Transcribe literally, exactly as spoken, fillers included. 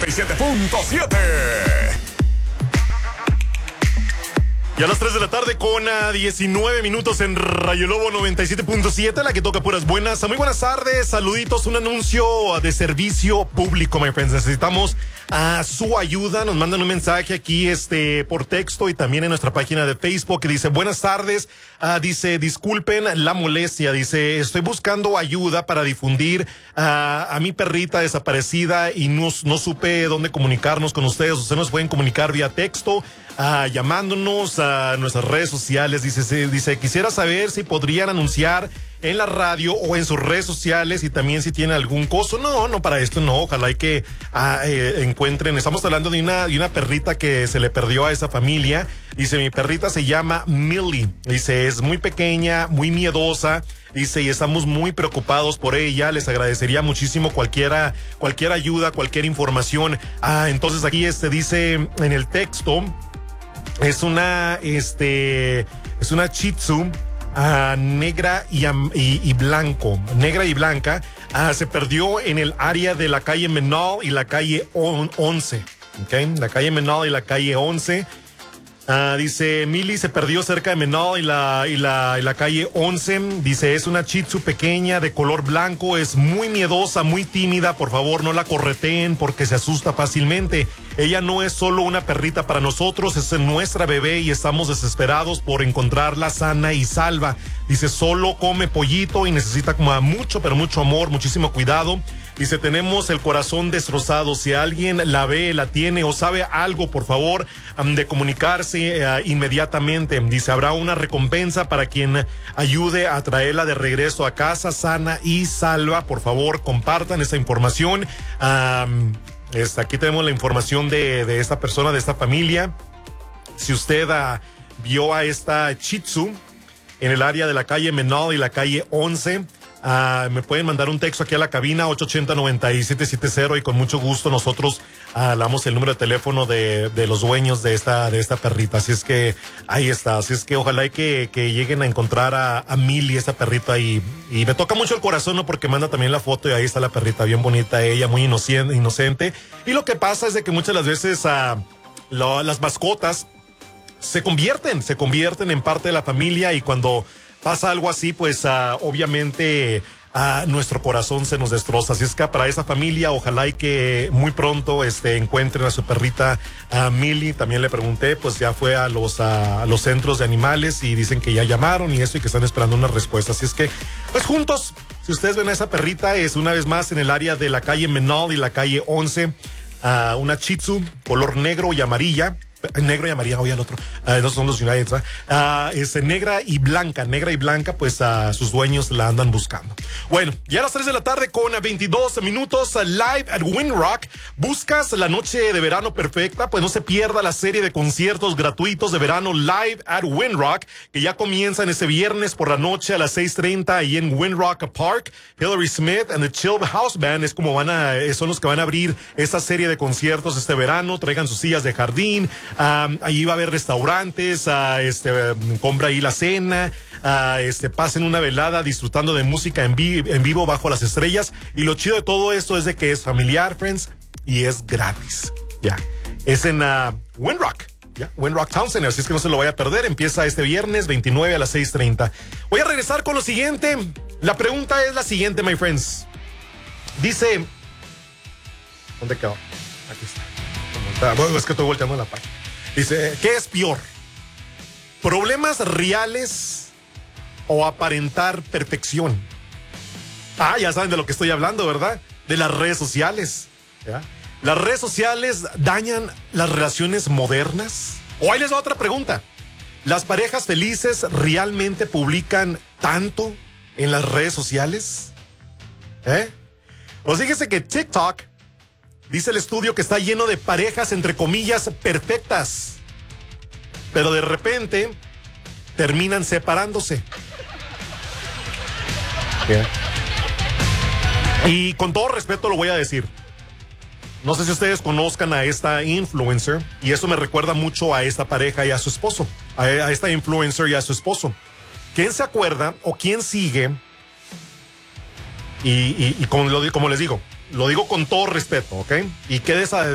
noventa y siete punto siete. Y a las tres de la tarde con uh, diecinueve minutos en Rayo Lobo noventa y siete punto siete, la que toca puras buenas. Muy buenas tardes, saluditos, un anuncio de servicio público, my friends. Necesitamos uh, su ayuda. Nos mandan un mensaje aquí este por texto y también en nuestra página de Facebook que dice, buenas tardes, uh, dice, disculpen la molestia, dice, estoy buscando ayuda para difundir uh, a mi perrita desaparecida y no, no supe dónde comunicarnos con ustedes. Ustedes nos pueden comunicar vía texto, uh, llamándonos a nuestras redes sociales. Dice, se, dice, quisiera saber si podrían anunciar en la radio o en sus redes sociales y también si tiene algún costo. No, no, para esto no. Ojalá y que ah, eh, encuentren. Estamos hablando de una, de una perrita que se le perdió a esa familia. Dice, mi perrita se llama Millie. Dice, es muy pequeña, muy miedosa. Dice, y estamos muy preocupados por ella. Les agradecería muchísimo cualquiera, cualquier ayuda, cualquier información. Ah, entonces aquí este dice en el texto, es una, este, es una Shih Tzu uh, negra y, y, y blanco, negra y blanca. Uh, se perdió en el área de la calle Menal y la calle once, ¿ok? La calle Menal y la calle once. Uh, dice, Millie se perdió cerca de Menal y la, y la, y la calle once. Dice, es una Shih Tzu pequeña de color blanco, es muy miedosa, muy tímida. Por favor, no la correteen porque se asusta fácilmente. Ella no es solo una perrita para nosotros, es nuestra bebé y estamos desesperados por encontrarla sana y salva. Dice, solo come pollito y necesita como mucho, pero mucho amor, muchísimo cuidado. Dice, tenemos el corazón destrozado. Si alguien la ve, la tiene o sabe algo, por favor, um, de comunicarse uh, inmediatamente. Dice, habrá una recompensa para quien ayude a traerla de regreso a casa sana y salva. Por favor, compartan esta información. Um, este, aquí tenemos la información de, de esta persona, de esta familia. Si usted uh, vio a esta Shih Tzu en el área de la calle Menal y la calle once, Uh, me pueden mandar un texto aquí a la cabina ocho ocho cero, nueve siete siete cero y con mucho gusto nosotros uh, le damos el número de teléfono de, de los dueños de esta, de esta perrita. Así es que ahí está. Así es que ojalá y que, que lleguen a encontrar a, a Millie, esta perrita. Y, y me toca mucho el corazón, ¿no? Porque manda también la foto y ahí está la perrita, bien bonita ella, muy inocente. inocente. Y lo que pasa es de que muchas de las veces uh, lo, las mascotas se convierten, se convierten en parte de la familia y cuando pasa algo así, pues uh, obviamente uh, nuestro corazón se nos destroza. Así es que para esa familia, ojalá y que muy pronto este, encuentren a su perrita uh, Millie. También le pregunté, pues ya fue a los, uh, a los centros de animales y dicen que ya llamaron y eso y que están esperando una respuesta. Así es que, pues juntos, si ustedes ven a esa perrita, es una vez más en el área de la calle Menal y la calle once, uh, una Shih Tzu, color negro y amarilla. Negro y amarilla, hoy al otro. Uh, esos son los United. ¿eh? Uh, es negra y blanca, negra y blanca, pues uh, sus dueños la andan buscando. Bueno, ya a las tres de la tarde con veintidós minutos, uh, live at Windrock. ¿Buscas la noche de verano perfecta? Pues no se pierda la serie de conciertos gratuitos de verano Live at Windrock, que ya comienzan este viernes por la noche a las seis treinta ahí en Windrock Park. Hillary Smith and the Chill House Band es como van a, son los que van a abrir esta serie de conciertos este verano. Traigan sus sillas de jardín. Um, ahí va a haber restaurantes, uh, este, um, compra ahí la cena, uh, este, pasen una velada disfrutando de música en, vi en vivo bajo las estrellas. Y lo chido de todo esto es de que es familiar, friends, y es gratis. Ya, yeah. Es en uh, Windrock, ya, yeah. Windrock Town Center, así es que no se lo vaya a perder. Empieza este viernes veintinueve a las seis treinta. Voy a regresar con lo siguiente. La pregunta es la siguiente, my friends. Dice, ¿dónde quedó? Aquí está. Bueno, es que estoy volteando la página. Dice, ¿qué es peor? ¿Problemas reales o aparentar perfección? Ah, ya saben de lo que estoy hablando, ¿verdad? De las redes sociales. ¿Ya? ¿Las redes sociales dañan las relaciones modernas? O ahí les va otra pregunta. ¿Las parejas felices realmente publican tanto en las redes sociales? ¿Eh? Pues fíjese que TikTok, dice el estudio, que está lleno de parejas, entre comillas, perfectas. Pero de repente terminan separándose. Yeah. Y con todo respeto lo voy a decir. No sé si ustedes conozcan a esta influencer. Y eso me recuerda mucho a esta pareja y a su esposo. A, a esta influencer y a su esposo. ¿Quién se acuerda o quién sigue? Y, y, y como, lo, como les digo, lo digo con todo respeto, ¿ok? Y qué de esa